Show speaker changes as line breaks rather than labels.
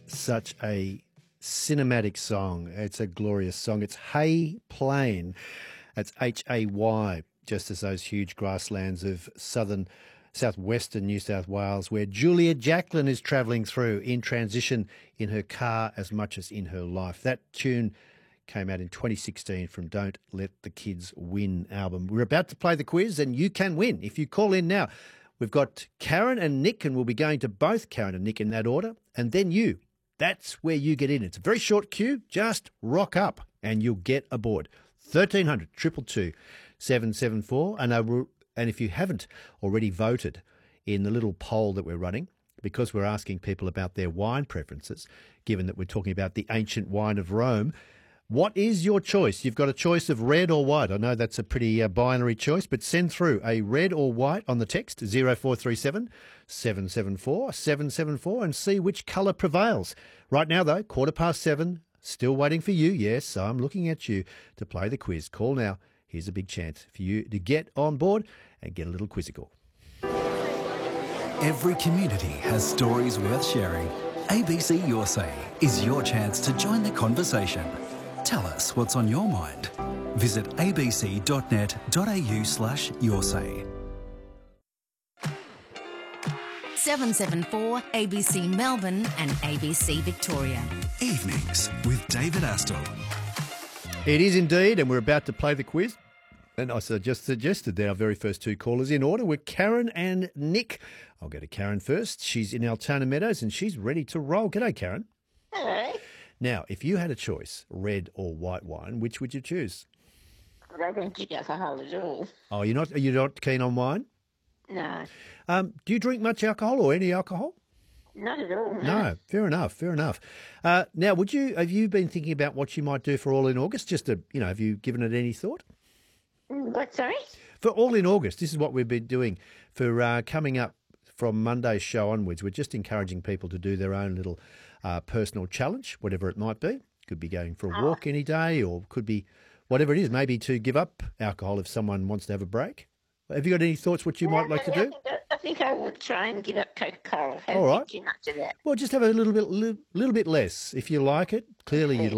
such a cinematic song. It's a glorious song. It's Hay Plain. That's Hay, just as those huge grasslands of southwestern New South Wales, where Julia Jacklin is travelling through in transition in her car as much as in her life. That tune came out in 2016 from Don't Let the Kids Win album. We're about to play the quiz, and you can win if you call in now. We've got Karen and Nick, and we'll be going to both Karen and Nick in that order, and then you. That's where you get in. It's a very short queue. Just rock up and you'll get aboard. 1300 222 774. And if you haven't already voted in the little poll that we're running, because we're asking people about their wine preferences, given that we're talking about the ancient wine of Rome, what is your choice? You've got a choice of red or white. I know that's a pretty binary choice, but send through a red or white on the text 0437 774 774 and see which colour prevails. Right now, though, 7:15, still waiting for you. Yes, I'm looking at you to play the quiz. Call now. Here's a big chance for you to get on board and get a little quizzical.
Every community has stories worth sharing. ABC Your Say is your chance to join the conversation. Tell us what's on your mind. Visit abc.net.au/yoursay.
774 ABC Melbourne and ABC Victoria.
Evenings with David Astle.
It is indeed, and we're about to play the quiz. And I just suggested that our very first two callers in order were Karen and Nick. I'll go to Karen first. She's in Altona Meadows and she's ready to roll. G'day, Karen.
Hello.
Now, if you had a choice, red or white wine, which would you choose?
I don't drink alcohol at all.
Oh, you're not keen on wine?
No.
Do you drink much alcohol or any alcohol?
Not at all.
No, fair enough. Now, have you been thinking about what you might do for All in August? Have you given it any thought?
What, sorry?
For All in August, this is what we've been doing for coming up from Monday's show onwards. We're just encouraging people to do their own little personal challenge, whatever it might be. Could be going for a walk any day, or could be whatever it is, maybe to give up alcohol if someone wants to have a break. Have you got any thoughts what you might like to do?
I think I will try and give up Coca-Cola.
All right.
Too much of that.
Well, just have a little bit less. If you like it, clearly you'd